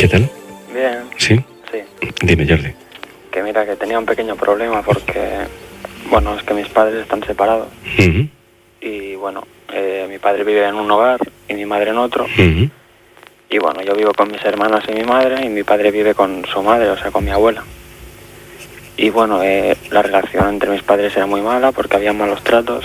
¿Qué tal? Bien. ¿Sí? Sí. Dime, Jordi. Que mira, que tenía un pequeño problema porque, bueno, es que mis padres están separados. Ujú, Y bueno, mi padre vive en un hogar y mi madre en otro. ujú. Y bueno, yo vivo con mis hermanas y mi madre y mi padre vive con su madre, o sea, con mi abuela. Y bueno, la relación entre mis padres era muy mala porque había malos tratos.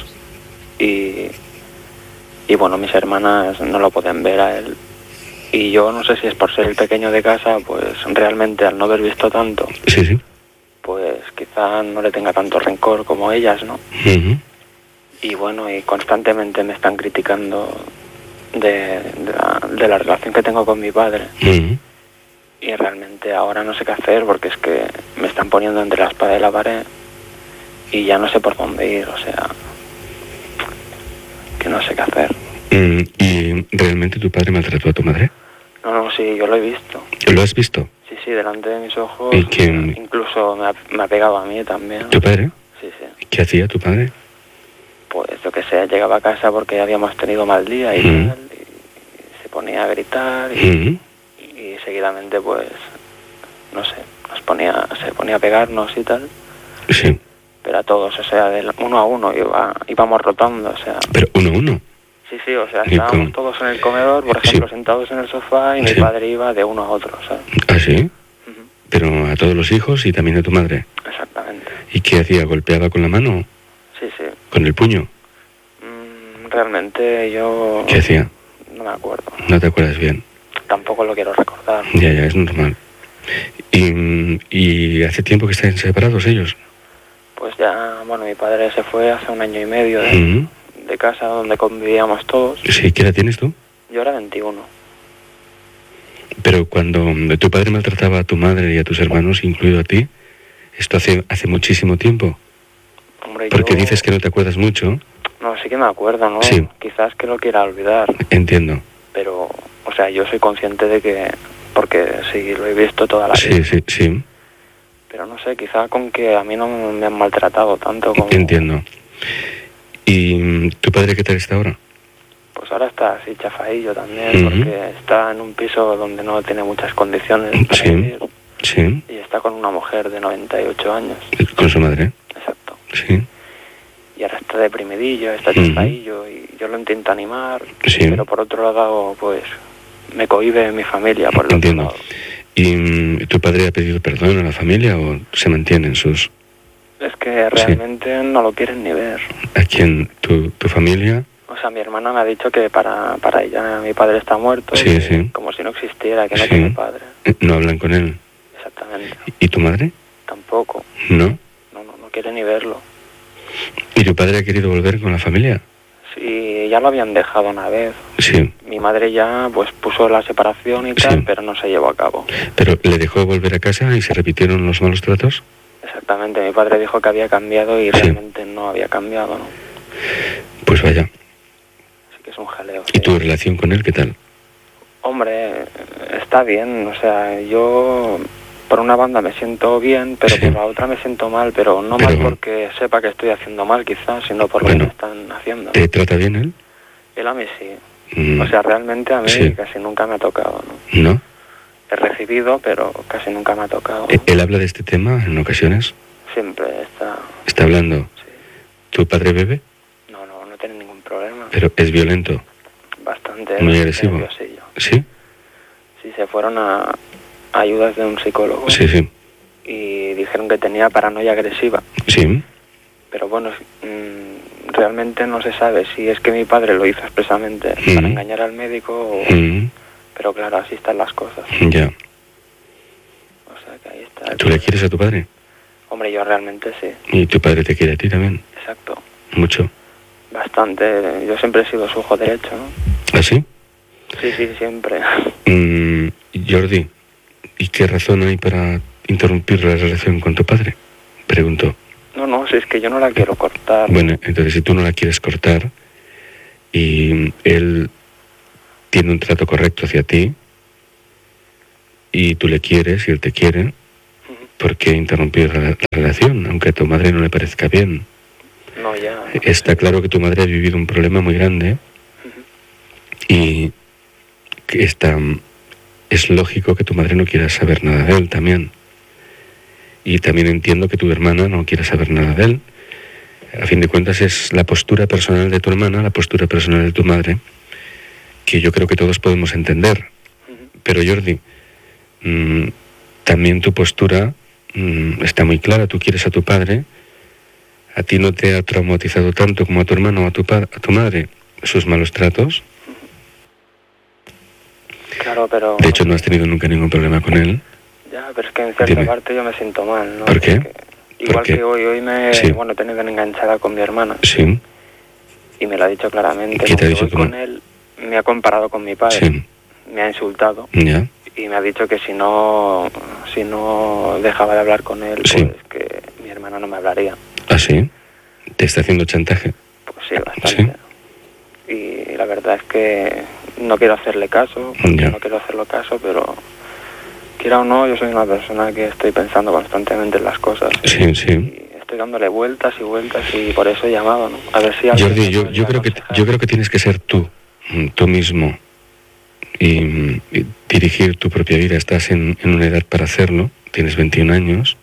Y bueno, mis hermanas no lo pueden ver a él. Y yo no sé si es por ser el pequeño de casa, pues realmente al no haber visto tanto, Sí, sí. pues quizá no le tenga tanto rencor como ellas, ¿no? Ujú. Y bueno, y constantemente me están criticando de la relación que tengo con mi padre. Ujú. Y realmente ahora no sé qué hacer porque es que me están poniendo entre la espada y la pared y ya no sé por dónde ir, o sea, que no sé qué hacer. ¿Y realmente tu padre maltrató a tu madre? No, sí, yo lo he visto. ¿Lo has visto? Sí, delante de mis ojos. ¿Y quién? Incluso me ha pegado a mí también. ¿Tu padre? Sí. ¿Qué hacía tu padre? Pues yo que sé, llegaba a casa porque habíamos tenido mal día y Ujú. tal, y se ponía a gritar Ujú. y seguidamente pues, no sé, se ponía a pegarnos y tal, Sí. pero a todos, o sea, de uno a uno íbamos rotando, o sea. Pero uno a uno. Sí, o sea, ¿Y estábamos cómo? todos en el comedor, por Sí. ejemplo, sentados en el sofá y mi Sí. padre iba de uno a otro, ¿sabes? ¿Ah, sí? Ujú. Pero a todos los hijos y también a tu madre. Exactamente. ¿Y qué hacía? ¿Golpeaba con la mano? Sí. ¿Con el puño? Realmente yo ¿Qué hacía? no me acuerdo. No te acuerdas bien. Tampoco lo quiero recordar. Ya, es normal. ¿Y hace tiempo que están separados ellos? Pues ya, bueno, mi padre se fue hace 1 año y medio Ujú. de casa donde convivíamos todos. Sí, ¿qué edad tienes tú? Yo era 21. Pero cuando tu padre maltrataba a tu madre y a tus hermanos, incluido a ti, esto hace muchísimo tiempo. Hombre, Porque yo... dices que no te acuerdas mucho. No, sí que me acuerdo, ¿no? Sí. Quizás que lo quiera olvidar, Entiendo. pero, o sea, yo soy consciente de que... Porque sí, lo he visto toda la vida. Sí. Pero no sé, quizá con que a mí no me han maltratado tanto como... Entiendo. ¿Y tu padre qué tal está ahora? Pues ahora está así chafaillo también, Ujú. porque está en un piso donde no tiene muchas condiciones para Sí. vivir. Sí. Y está con una mujer de 98 años. Con su madre. Exacto. Sí. Y ahora está deprimidillo, está Ujú. chafaillo, y yo lo intento animar, Sí. pero por otro lado, pues, me cohíbe mi familia por el Entiendo. otro lado. ¿Y tu padre ha pedido perdón a la familia o se mantiene en sus... Es que realmente no lo quieren ni ver. ¿A quién? ¿Tu familia? O sea, mi hermana me ha dicho que para ella mi padre está muerto, Sí, que sí. como si no existiera, que no Sí. tiene padre. ¿No hablan con él? Exactamente. ¿Y tu madre? Tampoco. No. No quiere ni verlo. ¿Y tu padre ha querido volver con la familia? Sí, ya lo habían dejado una vez. Sí. Mi madre ya pues puso la separación y tal, Sí. pero no se llevó a cabo. ¿Pero le dejó volver a casa y se repitieron los malos tratos? Exactamente, mi padre dijo que había cambiado y Sí. realmente no había cambiado, ¿no? Pues vaya. Así que es un jaleo. ¿Y Sí. tu relación con él qué tal? Hombre, está bien, o sea, yo por una banda me siento bien, pero Sí. por la otra me siento mal, pero no Pero- mal porque sepa que estoy haciendo mal quizás, sino por lo Bueno. que me están haciendo. ¿Te trata bien él? Él a mí sí. Mm, O sea, realmente a mí Sí. casi nunca me ha tocado, ¿no? ¿No? He recibido, pero casi nunca me ha tocado. ¿Él habla de este tema en ocasiones? Siempre está... ¿Está hablando? Sí. ¿Tu padre bebe? No tiene ningún problema. Pero es violento. Bastante. Muy bastante agresivo. nerviosillo. ¿Sí? Sí, se fueron a ayudas de un psicólogo Sí. y dijeron que tenía paranoia agresiva. Sí. Pero bueno, realmente no se sabe si es que mi padre lo hizo expresamente para engañar al médico o... Mm, Pero claro, así están las cosas. Ya. O sea que ahí está. ¿Tú le quieres a tu padre? Hombre, yo realmente sí. ¿Y tu padre te quiere a ti también? Exacto. Mucho. Bastante. Yo siempre he sido su ojo derecho, ¿no? ¿Ah, sí? Sí, siempre. Jordi, ¿y qué razón hay para interrumpir la relación con tu padre? Preguntó. No, si es que yo no la quiero cortar. Bueno, entonces si tú no la quieres cortar y él tiene un trato correcto hacia ti y tú le quieres y él te quiere, ¿por qué interrumpir la relación, aunque a tu madre no le parezca bien? No, ya. Está claro que tu madre ha vivido un problema muy grande y que está es lógico que tu madre no quiera saber nada de él también. Y también entiendo que tu hermana no quiera saber nada de él. A fin de cuentas es la postura personal de tu hermana, la postura personal de tu madre, que yo creo que todos podemos entender. Pero Jordi, también tu postura está muy clara. Tú quieres a tu padre. ¿A ti no te ha traumatizado tanto como a tu hermano o a tu madre sus malos tratos? Claro, pero... De hecho, no has tenido nunca ningún problema con él. Ya, pero es que en cierta parte yo me siento mal, ¿no? ¿Por qué? Igual que hoy me he tenido enganchada con mi hermana. Sí. Y me lo ha dicho claramente. ¿Qué te ha dicho con él? Me ha comparado con mi padre. Sí. Me ha insultado. Ya. Y me ha dicho que si no dejaba de hablar con él, Sí. pues que mi hermana no me hablaría. ¿Ah, sí? ¿Te está haciendo chantaje? Pues sí, bastante. ¿Sí? Y la verdad es que no quiero hacerle caso, no quiero hacerlo caso, pero quiera o no, yo soy una persona que estoy pensando constantemente en las cosas. Sí, sí. Y estoy dándole vueltas y vueltas y por eso he llamado, ¿no? A ver si... Jordi, yo creo que tienes que ser tú mismo y dirigir tu propia vida. Estás en una edad para hacerlo, tienes 21 años,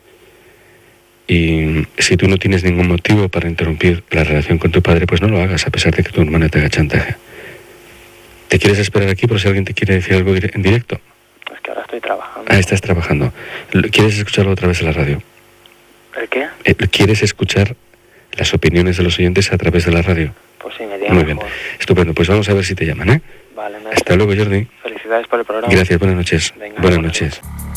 y si tú no tienes ningún motivo para interrumpir la relación con tu padre, pues no lo hagas, a pesar de que tu hermana te haga chantaje. ¿Te quieres esperar aquí por si alguien te quiere decir algo en directo? Es que ahora estoy trabajando. Ah, estás trabajando. ¿Quieres escucharlo otra vez en la radio? ¿El qué? ¿Quieres escuchar las opiniones de los oyentes a través de la radio? Pues sí, me digan. Muy bien, estupendo. Pues vamos a ver si te llaman, ¿eh? Vale, hasta luego, Jordi. Felicidades por el programa. Gracias, buenas noches. Venga, buenas noches.